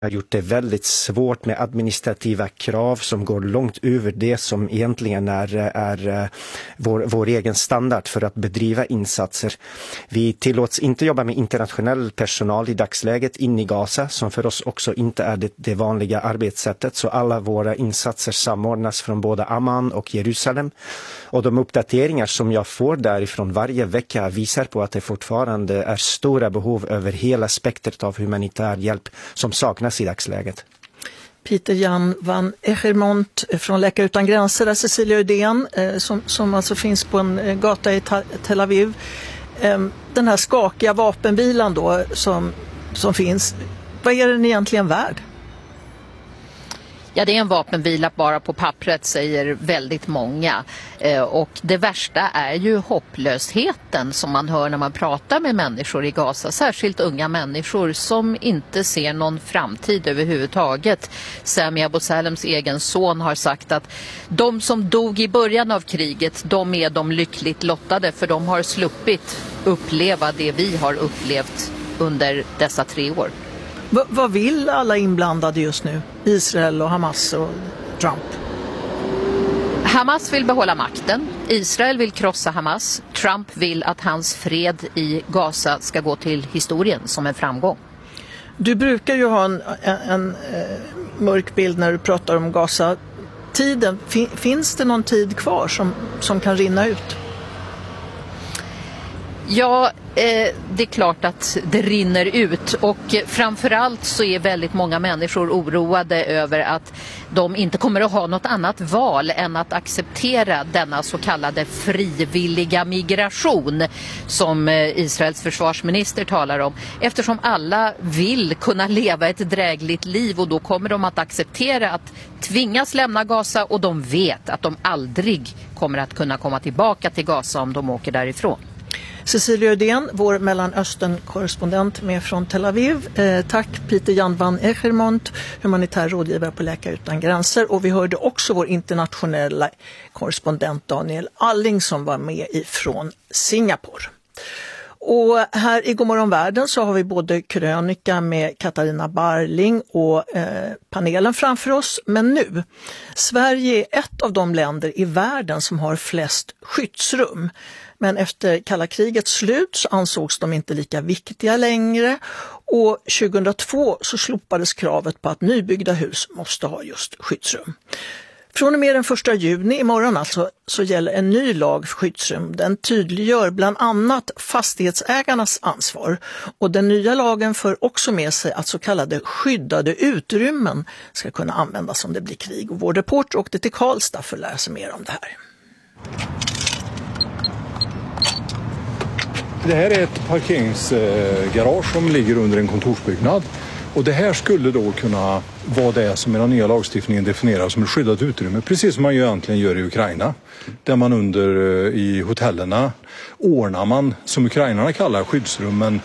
har gjort det väldigt svårt med administrativa krav som går långt över det som egentligen är vår egen standard för att bedriva insatser. Vi tillåts inte jobba med internationell personal i dagsläget in i Gaza, som för oss också inte är det vanliga arbetssättet. Så alla våra insatser samordnas från både Amman och Jerusalem. Och de uppdateringar som jag får därifrån varje vecka visar på att det fortfarande är stora behov över hela spektrat av humanitär hjälp som saknas i dagsläget. Peter Jan van Eggermont från Läkare utan gränser, där Cecilia Uddén som alltså finns på en gata i Tel Aviv. Den här skakiga vapenvilan då som finns, vad är den egentligen värd? Ja, det är en vapenvila bara på pappret, säger väldigt många. Och det värsta är ju hopplösheten som man hör när man pratar med människor i Gaza. Särskilt unga människor som inte ser någon framtid överhuvudtaget. Sami Abu Salems egen son har sagt att de som dog i början av kriget, de är de lyckligt lottade. För de har sluppit uppleva det vi har upplevt under dessa 3 år. Vad vill alla inblandade just nu? Israel och Hamas och Trump? Hamas vill behålla makten. Israel vill krossa Hamas. Trump vill att hans fred i Gaza ska gå till historien som en framgång. Du brukar ju ha en mörk bild när du pratar om Gaza. Tiden, finns det någon tid kvar som kan rinna ut? Ja, det är klart att det rinner ut, och framförallt så är väldigt många människor oroade över att de inte kommer att ha något annat val än att acceptera denna så kallade frivilliga migration som Israels försvarsminister talar om, eftersom alla vill kunna leva ett drägligt liv, och då kommer de att acceptera att tvingas lämna Gaza, och de vet att de aldrig kommer att kunna komma tillbaka till Gaza om de åker därifrån. Cecilia Uddén, vår Mellanöstern-korrespondent med från Tel Aviv. Tack Peter Jan van Eggermont, humanitär rådgivare på Läkare utan gränser. Och vi hörde också vår internationella korrespondent Daniel Alling som var med ifrån Singapore. Och här i Godmorgon Världen så har vi både krönika med Katarina Barling och panelen framför oss. Men nu, Sverige är ett av de länder i världen som har flest skyddsrum. Men efter kalla krigets slut så ansågs de inte lika viktiga längre, och 2002 så slopades kravet på att nybyggda hus måste ha just skyddsrum. Från och med den 1 juni, imorgon alltså, så gäller en ny lag för skyddsrum. Den tydliggör bland annat fastighetsägarnas ansvar, och den nya lagen för också med sig att så kallade skyddade utrymmen ska kunna användas om det blir krig. Och vår reporter åkte till Karlstad för att lära sig mer om det här. Det här är ett parkeringsgarage som ligger under en kontorsbyggnad, och det här skulle då kunna vara det som i den nya lagstiftningen definierar som ett skyddat utrymme, precis som man ju egentligen gör i Ukraina, där man i hotellerna ordnar man, som ukrainarna kallar, skyddsrummen.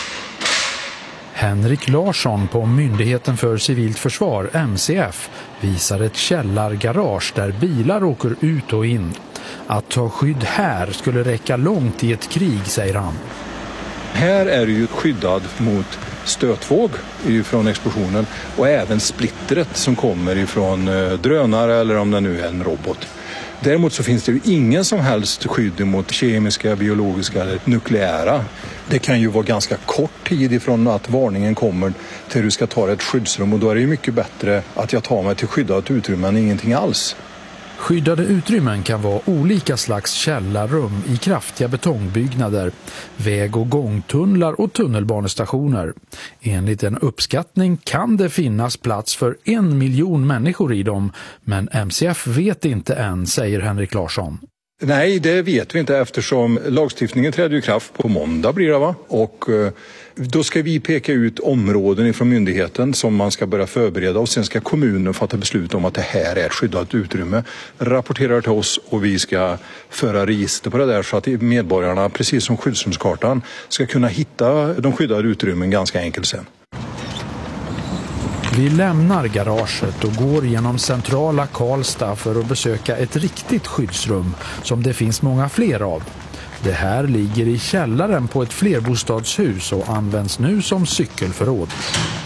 Henrik Larsson på Myndigheten för civilt försvar, MCF, visar ett källargarage där bilar åker ut och in. Att ta skydd här skulle räcka långt i ett krig, säger han. Här är det ju skyddad mot stötvåg från explosionen, och även splittret som kommer ifrån drönare eller om det nu är en robot. Däremot så finns det ju ingen som helst skydd mot kemiska, biologiska eller nukleära. Det kan ju vara ganska kort tid ifrån att varningen kommer till du ska ta ett skyddsrum, och då är det ju mycket bättre att jag tar mig till skyddat utrymme än ingenting alls. Skyddade utrymmen kan vara olika slags källarrum i kraftiga betongbyggnader, väg- och gångtunnlar och tunnelbanestationer. Enligt en uppskattning kan det finnas plats för 1 miljon människor i dem, men MCF vet inte än, säger Henrik Larsson. Nej, det vet vi inte, eftersom lagstiftningen träder i kraft på måndag blir det, va? Och då ska vi peka ut områden ifrån myndigheten som man ska börja förbereda, och sen ska kommunen fatta beslut om att det här är ett skyddat utrymme. Rapporterar till oss, och vi ska föra register på det där så att medborgarna, precis som skyddsrumskartan, ska kunna hitta de skyddade utrymmen ganska enkelt sen. Vi lämnar garaget och går genom centrala Karlstad för att besöka ett riktigt skyddsrum som det finns många fler av. Det här ligger i källaren på ett flerbostadshus och används nu som cykelförråd.